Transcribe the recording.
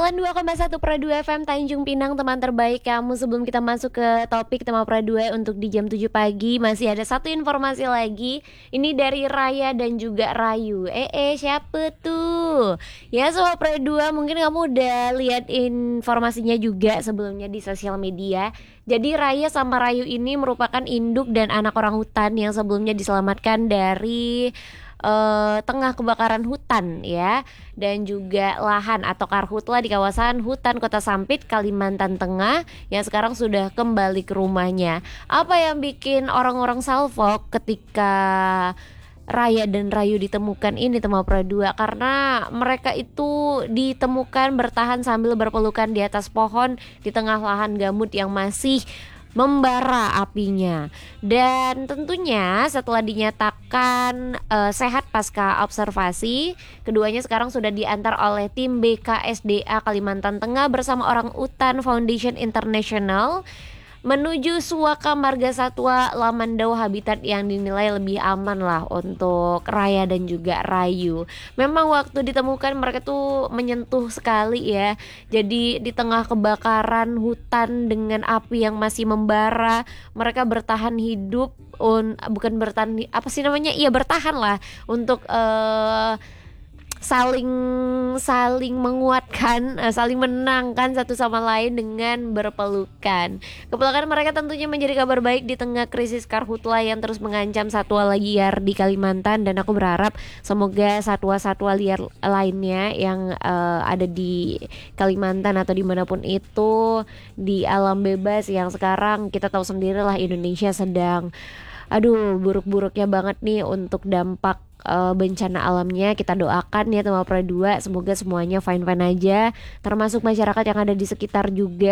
92,1 Pro 2 FM Tanjung Pinang, teman terbaik kamu. Sebelum kita masuk ke topik tema Pro 2 untuk di jam 7 pagi, masih ada satu informasi lagi. Ini dari Raya dan juga Rayu. Siapa tuh? Ya, soal Pro 2 mungkin kamu udah lihat informasinya juga sebelumnya di sosial media. Jadi Raya sama Rayu ini merupakan induk dan anak orang hutan yang sebelumnya diselamatkan dari tengah kebakaran hutan ya, dan juga lahan atau karhutla di kawasan hutan Kota Sampit, Kalimantan Tengah, yang sekarang sudah kembali ke rumahnya. Apa yang bikin orang-orang salfok ketika Raya dan Rayu ditemukan ini tema Pro 2? Karena mereka itu ditemukan bertahan sambil berpelukan di atas pohon di tengah lahan gambut yang masih membara apinya. Dan tentunya setelah dinyatakan sehat pasca observasi, keduanya sekarang sudah diantar oleh tim BKSDA Kalimantan Tengah bersama Orang Utan Foundation International menuju Suaka Marga Satwa Lamandau, habitat yang dinilai lebih aman lah untuk Raya dan juga Rayu. Memang waktu ditemukan mereka tuh menyentuh sekali ya. Jadi di tengah kebakaran hutan dengan api yang masih membara, mereka bertahan hidup, bukan bertahan apa sih namanya? Iya, bertahan lah untuk saling menguatkan, saling menenangkan satu sama lain dengan berpelukan. Kepelukan mereka tentunya menjadi kabar baik di tengah krisis karhutla yang terus mengancam satwa liar di Kalimantan, dan aku berharap semoga satwa-satwa liar lainnya yang ada di Kalimantan atau dimanapun itu di alam bebas yang sekarang kita tahu sendiri lah Indonesia sedang buruk-buruknya banget nih untuk dampak bencana alamnya. Kita doakan ya tema Pro 2, semoga semuanya fine-fine aja, termasuk masyarakat yang ada di sekitar juga.